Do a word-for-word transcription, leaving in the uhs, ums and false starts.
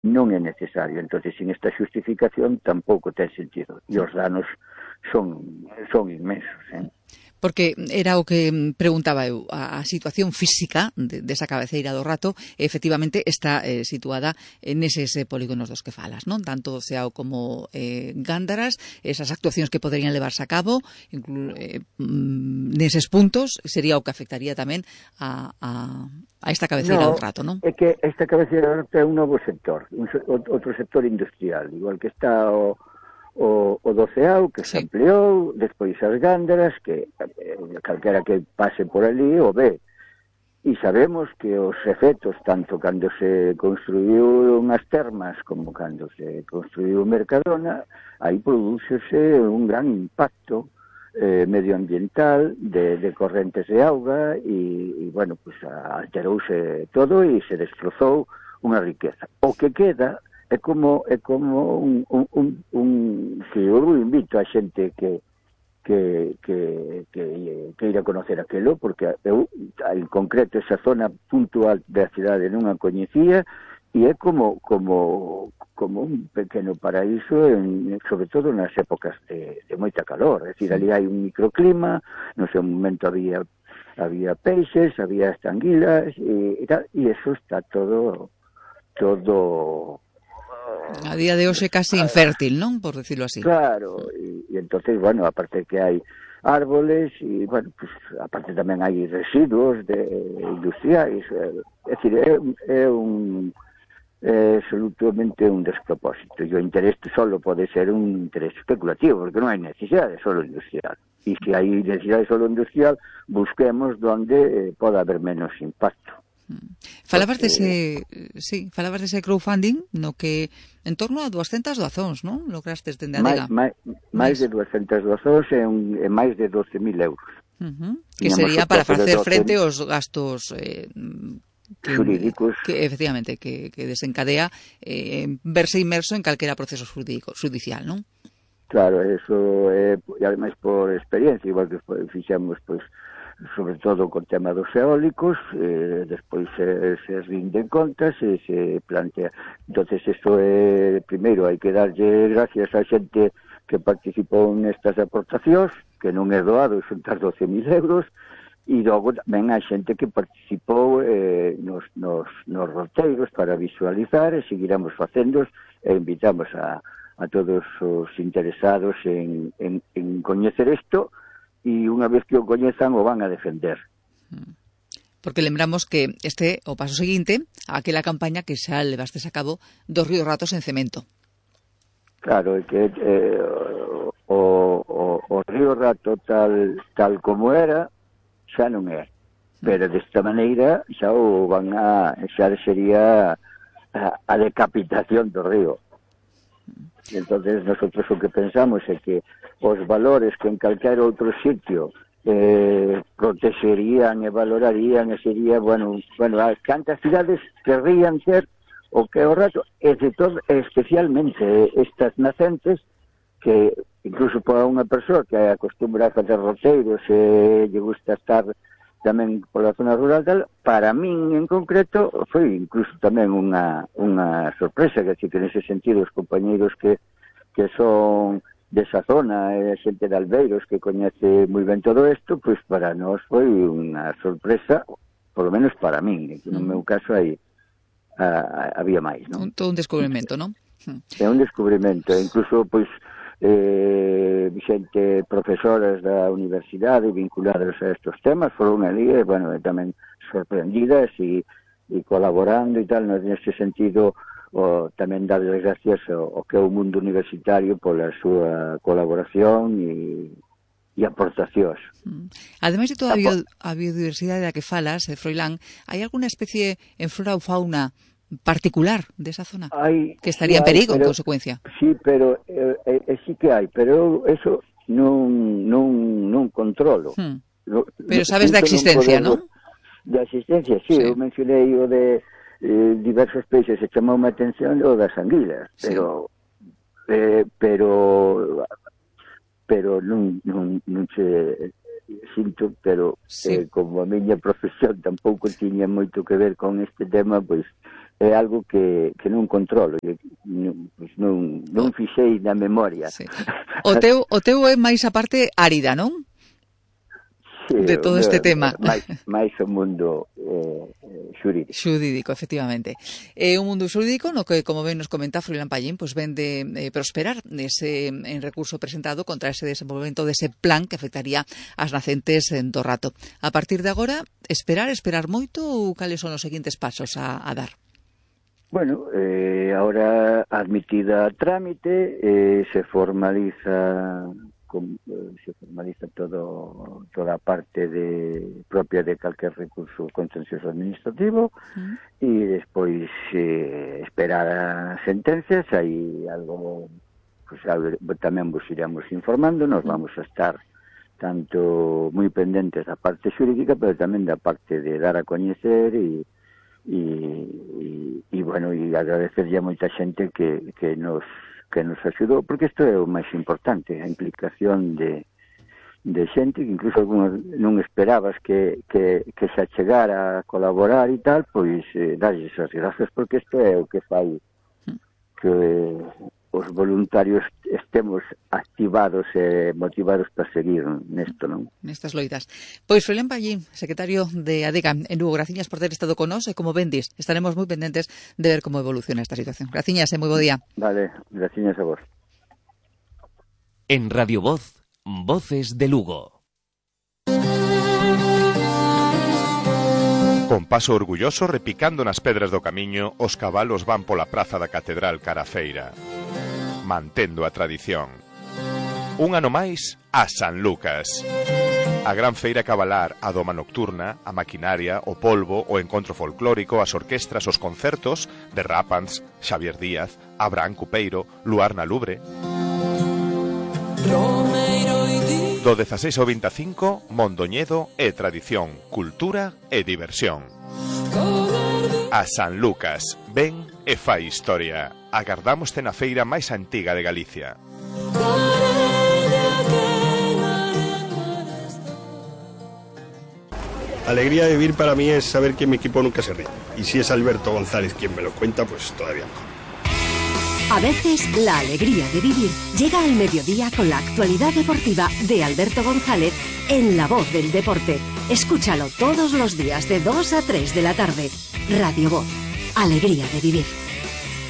non é necesario. Entonces, sin esta xustificación tampouco ten sentido. E os danos son son inmensos, eh? Porque era o que preguntaba eu, a, a situación física de, desa cabeceira do rato efectivamente está eh, situada neses eh, polígonos dos que falas, non? Tanto o Ceao como eh, Gándaras, esas actuacións que poderían levarse a cabo, inclu, eh, neses puntos, sería o que afectaría tamén a, a, a esta cabeceira no, do rato, non? É que esta cabeceira do rato é un novo sector, un, outro sector industrial, igual que está o O, o do Ceao, que se sí. ampliou, despois as Gándaras, que eh, calquera que pase por ali o ve. E sabemos que os efectos, tanto cando se construiu unhas termas como cando se construiu Mercadona, aí prodúcese un gran impacto eh, medioambiental de, de correntes de auga e, e bueno, pues alterouse todo e se destrozou unha riqueza. O que queda é como é como un, un, un, un que eu invito a xente que que que que queira conocer aquelo, porque eu en concreto esa zona puntual da cidade non a coñecía e é como como como un pequeno paraíso en, sobre todo nas épocas de, de moita calor, é dicir, ali hai un microclima, no seu momento había había peixes, había estanguilas e, e tal, e eso está todo todo a día de hoxe casi infértil, non? Por decirlo así. Claro, e, e entonces, bueno, aparte que hai árboles e, bueno, pues, aparte tamén hai residuos de industriais, é dicir, é, é un é absolutamente un despropósito. E o interés solo pode ser un interés especulativo, porque non hai necesidade solo industrial. E se hai necesidade solo industrial, busquemos donde eh, pode haber menos impacto. Falabas dese, sí, falabas dese crowdfunding no que en torno a duascentas doazóns, non? Lograstes dende a Adega. Máis, máis de duascentas doazóns e, un, e máis de doce mil euros. Uh-huh. Que sería para facer frente aos gastos eh, que, xurídicos que efectivamente que, que desencadea eh, verse inmerso en calquera proceso xurídico, judicial, non? Claro, eso é, e ademais por experiencia, igual que fixemos, pois, sobre todo con tema dos eólicos, eh, despois se, se rinden contas e se plantea. Entonces, eso é, primeiro, hai que darlle gracias á xente que participou nestas aportacións, que non é doado xuntar doce mil euros, e logo tamén hai xente que participou eh, nos, nos, nos roteiros para visualizar e seguiramos facéndos e invitamos a, a todos os interesados en, en, en coñecer isto e unha vez que o coñezan o van a defender. Porque lembramos que este o paso seguinte a aquela campaña que xa levastes a cabo dos Ríos Ratos en cemento. Claro, é que eh, o, o, o Río Rato tal, tal como era xa non é, pero desta maneira xa o van a, xa sería a, a decapitación do río. Entonces nosotros o que pensamos é que os valores que en calquer outro sitio eh, protexerían e valorarían e sería, bueno, bueno, as cantas cidades querrían ser o que o rato, e de todo, especialmente estas nacentes que incluso para unha persoa que acostumbra a facer roteiros e lle gusta estar tamén pola zona rural tal, para min en concreto foi incluso tamén unha, unha sorpresa, que, que nese sentido os compañeiros que, que son desa zona e xente de Albeiros que coñece moi ben todo isto, pois para nós foi unha sorpresa, por lo menos para min, que no meu caso aí a, a, había máis, non? Un, todo un descubrimento, non? É un descubrimento, incluso pois eh, xente profesoras da universidade vinculadas a estos temas foron ali, e, bueno, tamén sorprendidas e, e colaborando e tal, neste sentido o, tamén darles gracias ao, ao que é o mundo universitario pola súa colaboración e, e aportacións. Mm. Ademais de toda a, bio, a biodiversidade da que falas, eh, Froilán, hai alguna especie en flora ou fauna particular desa zona hay, que estaría sí en perigo, hay, pero, en consecuencia? Sí, pero eh, eh, sí que hai, pero eso non, non, non controlo. Hmm. No, pero sabes da existencia, non? Da existencia, sí, sí. Eu mencionei o de eh, diversos peixes, e chamou a atención o das anguilas, pero sí. eh, pero pero non, non, non se sinto, pero sí. eh, como a miña profesión tampouco tiña moito que ver con este tema, pois é algo que, que non controlo, que non, pues non, non fixei na memoria. Sí. O teu, o teu é máis a parte árida, non? Sí, de todo o, este tema. máis, máis o mundo eh, xurídico. Xurídico, efectivamente. É eh, un mundo xurídico no que, como ben nos comenta Froilán Pallín, pues ven de eh, prosperar nese en recurso presentado contra ese desenvolvemento dese plan que afectaría as nacentes en do rato. A partir de agora, esperar, esperar moito ou cales son os seguintes pasos a, a dar? Bueno, eh, ahora admitida a trámite, eh, se formaliza com, eh, se formaliza todo toda a parte de propia de calquer recurso contencioso administrativo uh-huh. e despois eh, esperar a sentencias, aí algo pues, tamén vos iremos informando, nos vamos a estar tanto moi pendentes da parte xurídica, pero tamén da parte de dar a coñecer e E, e, e bueno, e agradecerlle a moita xente que, que nos que nos axudou, porque isto é o máis importante, a implicación de, de xente que incluso algunos non esperabas que, que, que se achegara a colaborar e tal, pois eh, darlles as grazas, porque isto é o que fai que os voluntarios estemos activados e motivados para seguir nesto, non? Nestas loitas. Pois, Froilán Pallín, secretario de ADEGA en Lugo, graciñas por ter estado con nós e, como ben dis, estaremos moi pendentes de ver como evoluciona esta situación. Graciñas e moi bo día. Vale, graciñas a vos. En Radio Voz, Voces de Lugo. Con paso orgulloso repicando nas pedras do camiño, os cabalos van pola praza da Catedral cara a feira, mantendo a tradición. Un ano máis a San Lucas. A gran feira cabalar, a doma nocturna, a maquinaria, o polvo, o encontro folclórico, as orquestras, os concertos de Rápans, Xavier Díaz, Abraham Cupeiro, Luar na Lubre. Do dezaseis ao veinticinco, Mondoñedo e tradición, cultura e diversión. A San Lucas, ven e fai historia. Agardámoste na feira máis antiga de Galicia. Alegría de vivir para mí es saber que mi equipo nunca se rinde. Y si es Alberto González quien me lo cuenta, pues todavía mejor. A veces, la alegría de vivir llega al mediodía con la actualidad deportiva de Alberto González en La Voz del Deporte. Escúchalo todos los días de dos a tres de la tarde. Radio Voz. Alegría de vivir.